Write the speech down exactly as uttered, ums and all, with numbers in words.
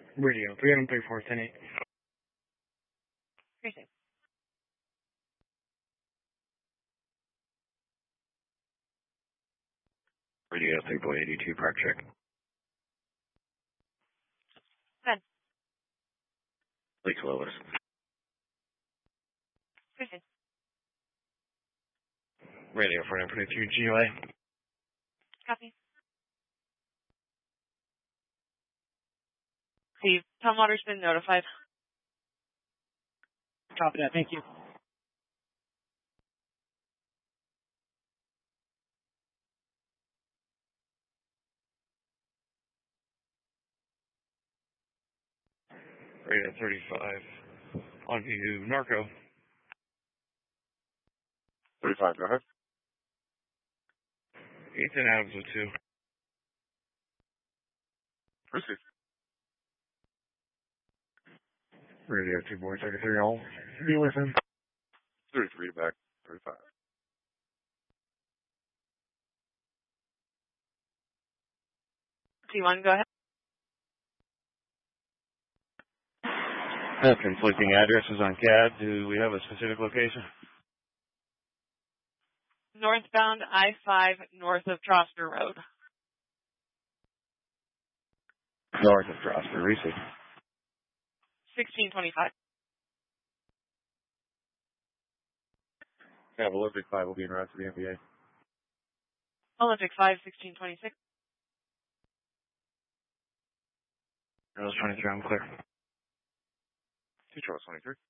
Radio, three seven three four ten eight. Appreciate it. Radio three boy eighty-two, park check. Good. Lake Lois. Appreciate it. Radio four nine three G O A. Copy. Steve, Tumwater's been notified. Copy that, thank you. Radio thirty-five, on view, Narco. thirty-five, go ahead. Ethan Adams with two. Receive. Radio two boy thirty-three, all be with him. thirty-three back, thirty-five. Do you want to go ahead? Have conflicting addresses on C A D. Do we have a specific location? Northbound I five north of Trosper Road. North of Trosper, receive. sixteen twenty-five. Yeah, Olympic five will be en route to the M B A. Olympic five, sixteen twenty-six. Girls twenty-three, I'm clear. two Charles twenty-three.